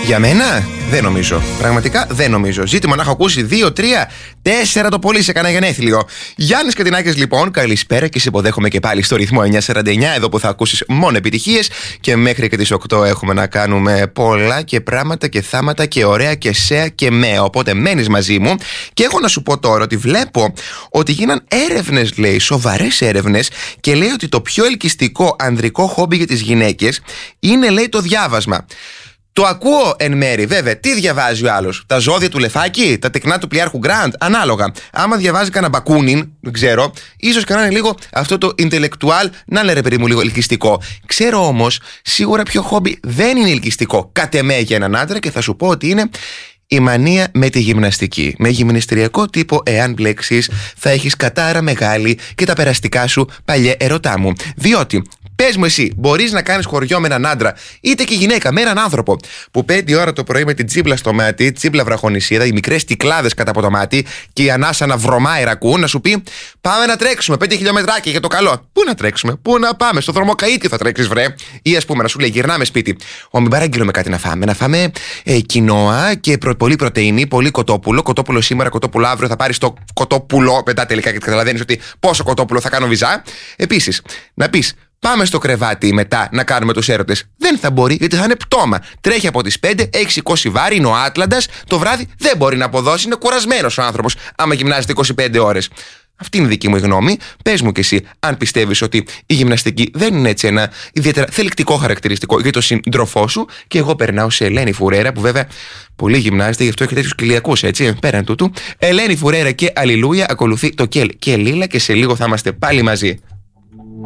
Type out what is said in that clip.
Για μένα δεν νομίζω. Πραγματικά δεν νομίζω. Ζήτημα να έχω ακούσει 2, 3, 4 το πολύ σε κανένα γενέθλιο. Γιάννης Κατινάκης, λοιπόν, καλησπέρα και σε υποδέχομαι και πάλι στο ρυθμό 949, εδώ που θα ακούσεις μόνο επιτυχίες. Και μέχρι και τις 8 έχουμε να κάνουμε πολλά και πράγματα και θάματα και ωραία και σέα και με. Οπότε μένεις μαζί μου και έχω να σου πω τώρα ότι βλέπω ότι γίναν έρευνες, λέει, σοβαρές έρευνες, και λέει ότι το πιο ελκυστικό ανδρικό χόμπι για τις γυναίκες είναι, λέει, το διάβασμα. Το ακούω εν μέρη, βέβαια. Τι διαβάζει ο άλλος? Τα ζώδια του Λεφάκη, τα τεκνά του Πλιάρχου Γκραντ? Ανάλογα. Άμα διαβάζει κανένα Μπακούνιν, δεν ξέρω, ίσως κανένα λίγο αυτό το intellectual να είναι, ρε παιδί μου, λίγο ελκυστικό. Ξέρω όμως σίγουρα ποιο χόμπι δεν είναι ελκυστικό κατ' εμέ για έναν άντρα, και θα σου πω ότι είναι η μανία με τη γυμναστική. Με γυμναστηριακό τύπο, εάν μπλέξεις, θα έχεις κατάρα μεγάλη και τα περαστικά σου, παλιέ ερωτά μου. Διότι, πες μου εσύ, μπορείς να κάνεις χωριό με έναν άντρα, είτε και γυναίκα, με έναν άνθρωπο, που 5 ώρα το πρωί με την τσίπλα στο μάτι, τσίπλα βραχονισίδα, οι μικρές κυκλάδες κατά από το μάτι και η ανάσα να βρωμάει ρακού, να σου πει: πάμε να τρέξουμε 5 χιλιόμετράκια για το καλό. Πού να τρέξουμε, πού να πάμε, στο δρομοκαΐτιο θα τρέξεις, βρε. Ή ας πούμε να σου λέει: γυρνάμε σπίτι. Μην παραγγείλουμε κάτι να φάμε. Να φάμε κοινόα και πολύ πρωτεΐνη, πολύ κοτόπουλο. Κοτόπουλο σήμερα, κοτόπουλο αύριο. Θα πάρεις το κοτόπουλο μετά τελικά και καταλαβαίνεις ότι πόσο κοτόπουλο θα κάνω βυζά. Επίσης, να πεις: πάμε στο κρεβάτι μετά να κάνουμε τους έρωτες. Δεν θα μπορεί, γιατί θα είναι πτώμα. Τρέχει από τις 5, έχει σηκώσει βάρη, είναι ο Άτλαντας. Το βράδυ δεν μπορεί να αποδώσει, είναι κουρασμένος ο άνθρωπος, άμα γυμνάζεται 25 ώρες. Αυτή είναι η δική μου γνώμη. Πες μου κι εσύ, αν πιστεύεις ότι η γυμναστική δεν είναι έτσι ένα ιδιαίτερα θελκτικό χαρακτηριστικό για τον σύντροφό σου. Και εγώ περνάω σε Ελένη Φουρέρα, που βέβαια πολύ γυμνάζεται, γι' αυτό έχει τέτοιους κοιλιακούς, έτσι, πέραν τούτου. Ελένη Φουρέρα και Αλληλούια, ακολουθεί το Κέλ και Λίλα, και σε λίγο θα είμαστε πάλι μαζί.